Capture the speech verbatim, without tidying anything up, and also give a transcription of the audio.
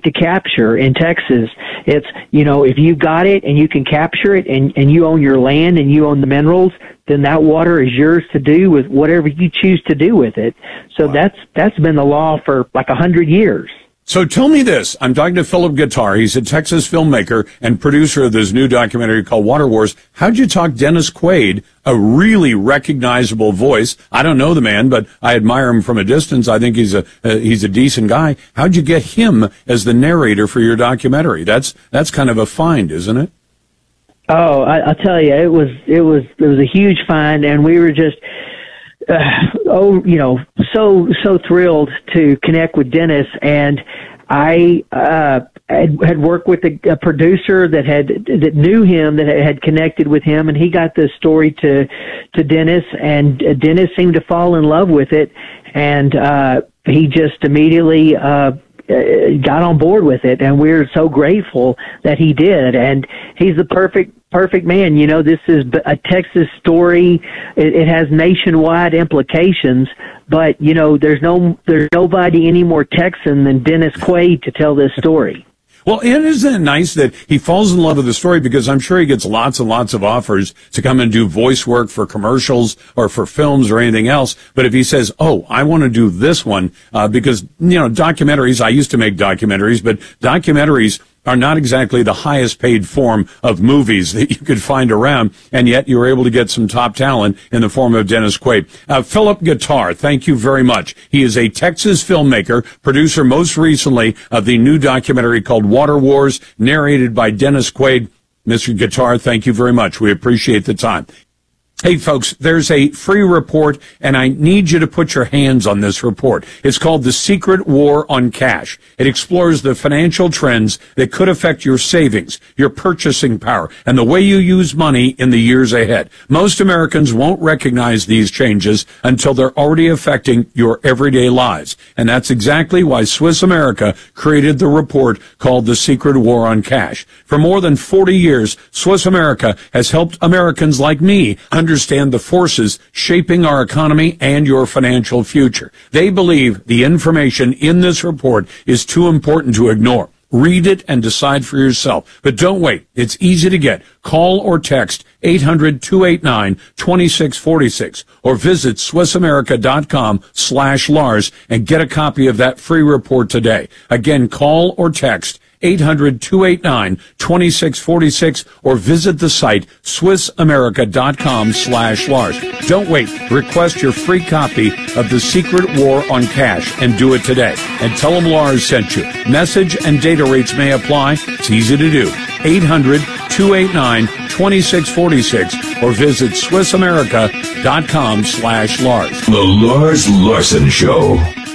to capture in Texas. It's, you know, if you got it and you can capture it and, and you own your land and you own the minerals, then that water is yours to do with whatever you choose to do with it. So wow. that's that's been the law for like a hundred years. So tell me this. I'm talking to Philip Guitar. He's a Texas filmmaker and producer of this new documentary called Water Wars. How'd you talk Dennis Quaid, a really recognizable voice? I don't know the man, but I admire him from a distance. I think he's a uh, he's a decent guy. How'd you get him as the narrator for your documentary? That's that's kind of a find, isn't it? Oh, I, I'll tell you, it was it was it was a huge find, and we were just uh, oh, you know, so so thrilled to connect with Dennis. And I uh, had, had worked with a, a producer that had that knew him, that had connected with him, and he got the story to to Dennis, and uh, Dennis seemed to fall in love with it, and uh, he just immediately. Uh, got on board with it, and we're so grateful that he did. And he's the perfect perfect man. You know, this is a Texas story. It, it has nationwide implications, but you know, there's no there's nobody any more Texan than Dennis Quaid to tell this story. Well, and isn't it nice that he falls in love with the story, because I'm sure he gets lots and lots of offers to come and do voice work for commercials or for films or anything else. But if he says, oh, I want to do this one, uh, because, you know, documentaries, I used to make documentaries, but documentaries are not exactly the highest paid form of movies that you could find around, and yet you were able to get some top talent in the form of Dennis Quaid. Uh, Philip Guitar, thank you very much. He is a Texas filmmaker, producer most recently of the new documentary called Water Wars, narrated by Dennis Quaid. Mister Guitar, thank you very much. We appreciate the time. Hey, folks, there's a free report, and I need you to put your hands on this report. It's called The Secret War on Cash. It explores the financial trends that could affect your savings, your purchasing power, and the way you use money in the years ahead. Most Americans won't recognize these changes until they're already affecting your everyday lives. And that's exactly why Swiss America created the report called The Secret War on Cash. For more than forty years, Swiss America has helped Americans like me understand the forces shaping our economy and your financial future. They believe the information in this report is too important to ignore. Read it and decide for yourself. But don't wait. It's easy to get. Call or text eight hundred, two eight nine, two six four six or visit SwissAmerica.com slash Lars and get a copy of that free report today. Again, call or text eight hundred, two eight nine, two six four six or visit the site SwissAmerica.com slash Lars. Don't wait. Request your free copy of The Secret War on Cash and do it today. And tell them Lars sent you. Message and data rates may apply. It's easy to do. eight hundred, two eight nine, two six four six or visit SwissAmerica.com slash Lars. The Lars Larson Show.